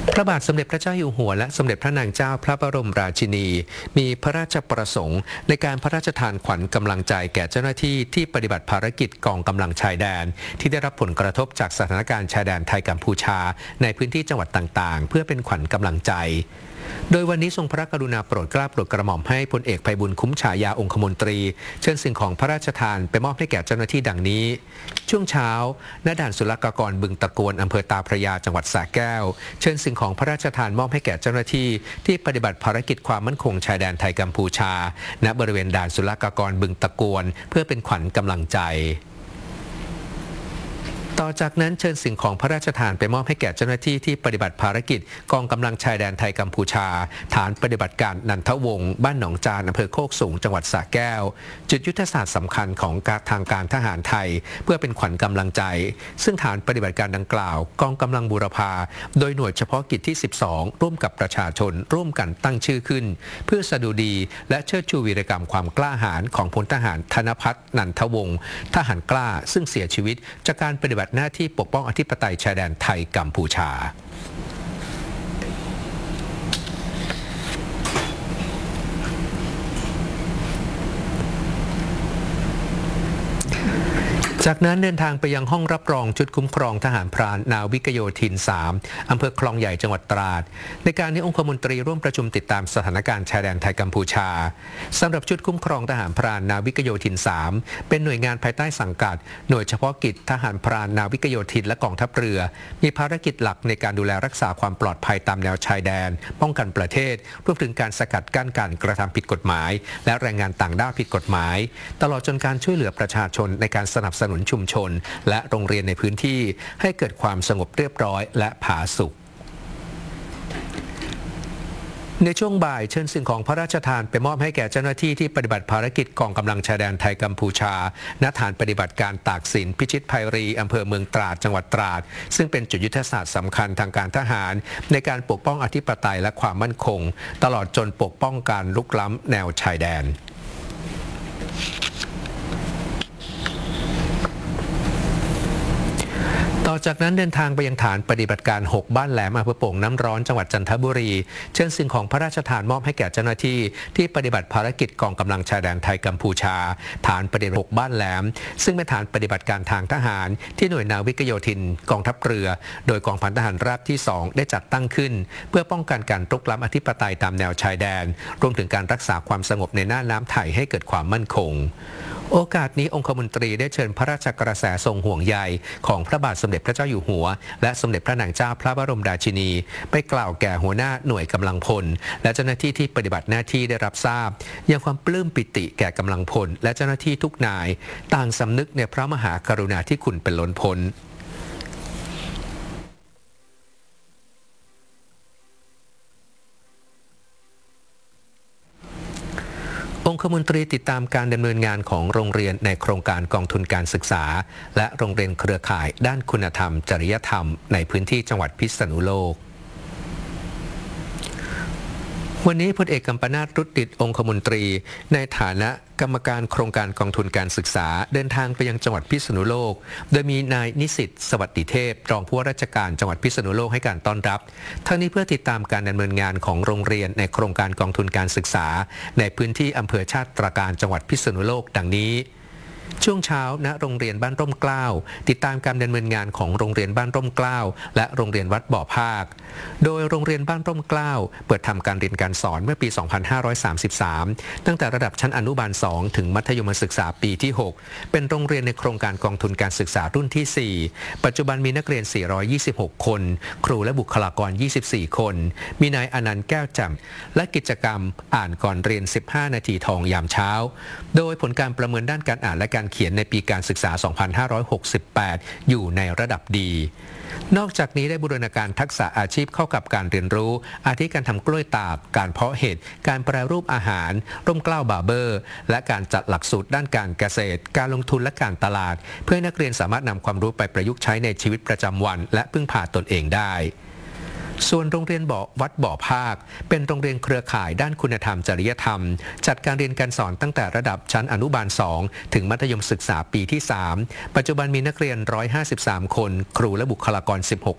พระบาทสมเด็จพระเจ้าอยู่หัวและสมเด็จพระนางเจ้าพระบรมราชินีมีพระราชประสงค์ในการพระราชทานขวัญกำลังใจแก่เจ้าหน้าที่ที่ปฏิบัติภารกิจกองกำลังชายแดนที่ได้รับผลกระทบจากสถานการณ์ชายแดนไทยกัมพูชาในพื้นที่จังหวัดต่างๆเพื่อเป็นขวัญกำลังใจโดยวันนี้ทรงพระกรุณาโปรดเกล้าโปรดกระหม่อมให้พลเอกไพบูลย์คุ้มฉายาองคมนตรีเชิญสิ่งของพระราชทานไปมอบให้แก่เจ้าหน้าที่ดังนี้ช่วงเช้าณด่านศุลกากรบึงตะโกนอำเภอตาพระยาจังหวัดสระแก้วเชิญสิ่งของพระราชทานมอบให้แก่เจ้าหน้าที่ที่ปฏิบัติภารกิจความมั่นคงชายแดนไทยกัมพูชาณบริเวณด่านศุลกากรบึงตะโกนเพื่อเป็นขวัญกำลังใจต่อจากนั้นเชิญสิ่งของพระราชทานไปมอบให้แก่เจ้าหน้าที่ที่ปฏิบัติภารกิจกองกำลังชายแดนไทยกัมพูชาฐานปฏิบัติการนันทวงศ์บ้านหนองจานอำเภอโคกสูงจังหวัดสระแก้วจุดยุทธศาสตร์สำคัญของทางการทหารไทยเพื่อเป็นขวัญกำลังใจซึ่งฐานปฏิบัติการดังกล่าวกองกำลังบูรพาโดยหน่วยเฉพาะกิจที่12ร่วมกับประชาชนร่วมกันตั้งชื่อขึ้นเพื่อสดุดีและเชิดชูวีรกรรมความกล้าหาญของพลทหารธนภัทรนันทวงศ์ทหารกล้าซึ่งเสียชีวิตจากการปฏิบัติหน้าที่ปกป้องอธิปไตยชายแดนไทยกัมพูชาจากนั้นเดินทางไปยังห้องรับรองชุดคุ้มครองทหารพรานนาวิกโยธิน 3 อำเภอคลองใหญ่จังหวัดตราดในการที่องคมนตรีร่วมประชุมติดตามสถานการณ์ชายแดนไทยกัมพูชาสำหรับชุดคุ้มครองทหารพรานนาวิกโยธิน 3 เป็นหน่วยงานภายใต้สังกัดหน่วยเฉพาะกิจทหารพรานนาวิกโยธินและกองทัพเรือมีภารกิจหลักในการดูแลรักษาความปลอดภัยตามแนวชายแดนป้องกันประเทศรวมถึงการสกัดกั้นการกระทำผิดกฎหมายและแรงงานต่างด้าวผิดกฎหมายตลอดจนการช่วยเหลือประชาชนในการสนับสนุนชุมชนและโรงเรียนในพื้นที่ให้เกิดความสงบเรียบร้อยและผาสุกในช่วงบ่ายเชิญสิ่งของพระราชทานไปมอบให้แก่เจ้าหน้าที่ที่ปฏิบัติภารกิจกองกำลังชายแดนไทยกัมพูชาณฐานปฏิบัติการตากสินพิชิตไพรีอำเภอเมืองตราดจังหวัดตราดซึ่งเป็นจุดยุทธศาสตร์สำคัญทางการทหารในการปกป้องอธิปไตยและความมั่นคงตลอดจนปกป้องการลุกล้ำแนวชายแดนต่อจากนั้นเดินทางไปยังฐานปฏิบัติการ6บ้านแหลมอำเภอโป่งน้ำร้อนจังหวัดจันทบุรีเชิญสิ่งของพระราชทานมอบให้แก่เจ้าหน้าที่ที่ปฏิบัติภารกิจกองกำลังชายแดนไทยกัมพูชาฐานปฏิบัติ6บ้านแหลมซึ่งเป็นฐานปฏิบัติการทางทหารที่หน่วยนาวิกโยธินกองทัพเรือโดยกองพันทหารราบที่2ได้จัดตั้งขึ้นเพื่อป้องกันการรุกล้ำอธิปไตยตามแนวชายแดนรวมถึงการรักษาความสงบในน่านน้ำไทยให้เกิดความมั่นคงโอกาสนี้องคมนตรีได้เชิญพระราชกระแสทรงห่วงใยของพระบาทสมเด็จพระเจ้าอยู่หัวและสมเด็จพระนางเจ้าพระบรมราชินีไปกล่าวแก่หัวหน้าหน่วยกำลังพลและเจ้าหน้าที่ที่ปฏิบัติหน้าที่ได้รับทราบยังความปลื้มปิติแก่กำลังพลและเจ้าหน้าที่ทุกนายต่างสำนึกในพระมหากรุณาธิคุณเป็นล้นพ้นองคมนตรีติดตามการดำเนินงานของโรงเรียนในโครงการกองทุนการศึกษาและโรงเรียนเครือข่ายด้านคุณธรรมจริยธรรมในพื้นที่จังหวัดพิษณุโลกวันนี้พลเอกกัมปนาท รุตติองคมนตรีในฐานะกรรมการโครงการกองทุนการศึกษาเดินทางไปยังจังหวัดพิษณุโลกโดยมีนายนิสิตสวัสดิเทพรองผู้ว่าราชการจังหวัดพิษณุโลกให้การต้อนรับทั้งนี้เพื่อติดตามการดำเนินงานของโรงเรียนในโครงการกองทุนการศึกษาในพื้นที่อำเภอชาติตรการจังหวัดพิษณุโลกดังนี้ช่วงเช้าณโรงเรียนบ้านร่มเกล้าติดตามการดำเนินงานของโรงเรียนบ้านร่มเกล้าและโรงเรียนวัดบ่อภาคโดยโรงเรียนบ้านร่มเกล้าเปิดทำการเรียนการสอนเมื่อปี 2533 ตั้งแต่ระดับชั้นอนุบาล 2 ถึงมัธยมศึกษาปีที่ 6 เป็นโรงเรียนในโครงการกองทุนการศึกษารุ่นที่ 4 ปัจจุบันมีนักเรียน 426 คนครูและบุคลากร 24 คนมีนายอนันต์แก้วแจ่มและกิจกรรมอ่านก่อนเรียน 15 นาทีทองยามเช้าโดยผลการประเมินด้านการอ่านและการเขียนในปีการศึกษา 2568 อยู่ในระดับดีนอกจากนี้ได้บูรณาการทักษะอาชีพเข้ากับการเรียนรู้อาทิการทำกล้วยตากการเพาะเห็ดการแปรรูปอาหารร่มเกล้าบาร์เบอร์และการจัดหลักสูตรด้านการเกษตรการลงทุนและการตลาดเพื่อให้นักเรียนสามารถนำความรู้ไปประยุกต์ใช้ในชีวิตประจำวันและพึ่งพาตนเองได้ส่วนโรงเรียนวัดบ่อภาคเป็นโรงเรียนเครือข่ายด้านคุณธรรมจริยธรรมจัดการเรียนการสอนตั้งแต่ระดับชั้นอนุบาล 2 ถึงมัธยมศึกษาปีที่ 3 ปัจจุบันมีนักเรียน 153 คนครูและบุคลากร 16